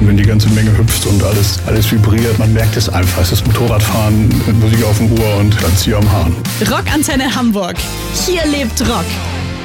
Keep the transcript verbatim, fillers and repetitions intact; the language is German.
Und wenn die ganze Menge hüpft und alles, alles vibriert, man merkt es einfach. Es ist Motorradfahren mit Musik auf dem Ohr und dann Zieh am Hahn. Rockantenne Hamburg. Hier lebt Rock.